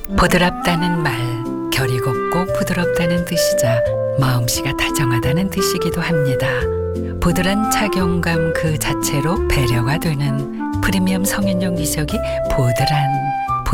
보드랍다는 말, 결이 곱고 부드럽다는 뜻이자 마음씨가 다정하다는 뜻이기도 합니다. 보드란 착용감 그 자체로 배려가 되는 프리미엄 성인용 기저귀 보드란.